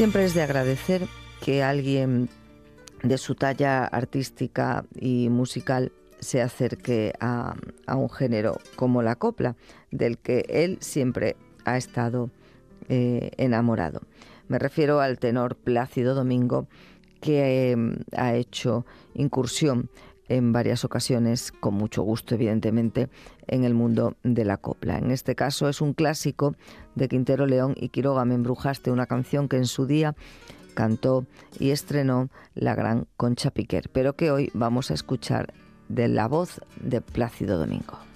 Siempre es de agradecer que alguien de su talla artística y musical se acerque a un género como la copla, del que él siempre ha estado enamorado. Me refiero al tenor Plácido Domingo, que ha hecho incursión en varias ocasiones, con mucho gusto evidentemente, en el mundo de la copla. En este caso es un clásico de Quintero León y Quiroga, Me embrujaste, una canción que en su día cantó y estrenó la gran Concha Piquer, pero que hoy vamos a escuchar de la voz de Plácido Domingo.